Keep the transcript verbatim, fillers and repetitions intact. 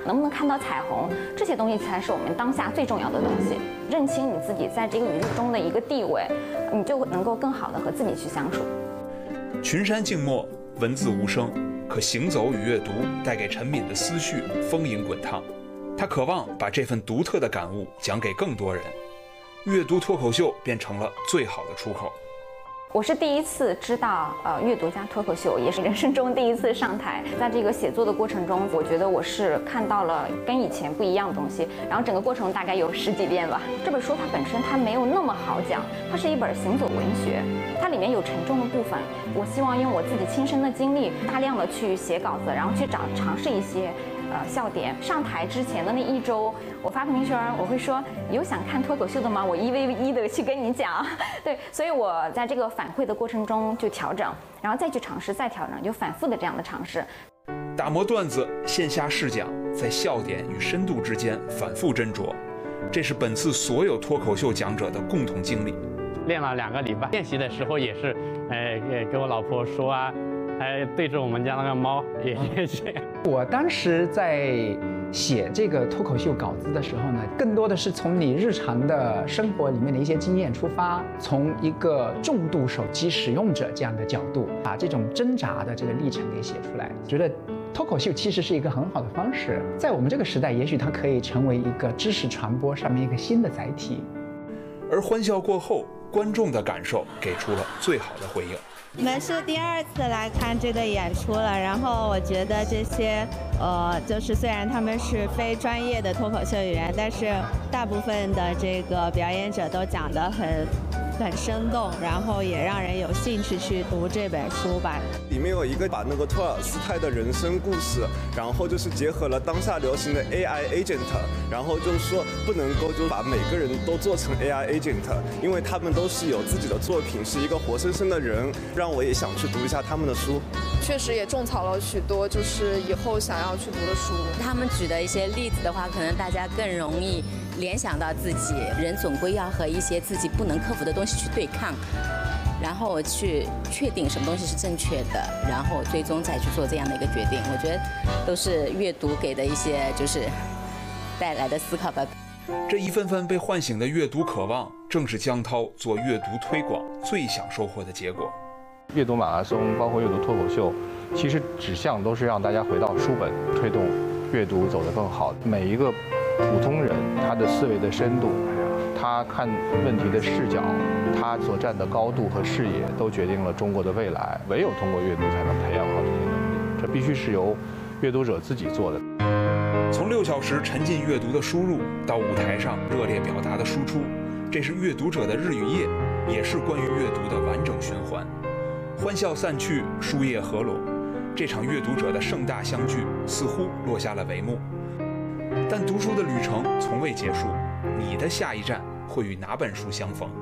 能不能看到彩虹，这些东西才是我们当下最重要的东西。认清你自己在这个宇宙中的一个地位，你就能够更好的和自己去相处。 群山静默，文字无声，可行走与阅读带给陈敏的思绪风吟滚烫。他渴望把这份独特的感悟讲给更多人，阅读脱口秀变成了最好的出口。 我是第一次知道，呃，阅读加脱口秀，也是人生中第一次上台。在这个写作的过程中，我觉得我是看到了跟以前不一样的东西。然后整个过程大概有十几遍吧。这本书它本身它没有那么好讲，它是一本行走文学，它里面有沉重的部分。我希望用我自己亲身的经历，大量的去写稿子，然后去找尝试一些。呃，笑点。上台之前的那一周，我发朋友圈，我会说有想看脱口秀的吗？我一 v 一的去跟你讲。对，所以我在这个反馈的过程中就调整，然后再去尝试，再调整，就反复的这样的尝试。 打磨段子，线下试讲，在笑点与深度之间反复斟酌，这是本次所有脱口秀讲者的共同经历。 练了两个礼拜，练习的时候也是，哎，跟我老婆说啊。还对着我们家那个猫也也这样。 我当时在写这个脱口秀稿子的时候呢，更多的是从你日常的生活里面的一些经验出发，从一个重度手机使用者这样的角度，把这种挣扎的这个历程给写出来。觉得脱口秀其实是一个很好的方式，在我们这个时代，也许它可以成为一个知识传播上面一个新的载体。 而欢笑过后，观众的感受给出了最好的回应。 我们是第二次来看这个演出了，然后我觉得这些，呃，就是虽然他们是非专业的脱口秀演员，但是大部分的这个表演者都讲得很很生动，然后也让人有兴趣去读这本书吧。 里面有一个把那个托尔斯泰的人生故事，然后就是结合了当下流行的 A I agent， 然后就是说不能够就把每个人都做成 A I agent， 因为他们都是有自己的作品，是一个活生生的人，让我也想去读一下他们的书。 确实也种草了许多就是以后想要去读的书。 他们举的一些例子的话，可能大家更容易联想到自己。人总归要和一些自己不能克服的东西去对抗，然后去确定什么东西是正确的，然后最终再去做这样的一个决定。我觉得都是阅读给的一些就是带来的思考吧。 这一份份被唤醒的阅读渴望，正是江涛做阅读推广最想收获的结果。 阅读马拉松，包括阅读脱口秀，其实指向都是让大家回到书本，推动阅读走得更好。每一个普通人，他的思维的深度，他看问题的视角，他所站的高度和视野，都决定了中国的未来。唯有通过阅读，才能培养好这些能力。这必须是由阅读者自己做的。 从六小时沉浸阅读的输入，到舞台上热烈表达的输出，这是阅读者的日与夜，也是关于阅读的完整循环。欢笑散去，书页合拢，这场阅读者的盛大相聚似乎落下了帷幕。但读书的旅程从未结束，你的下一站会与哪本书相逢？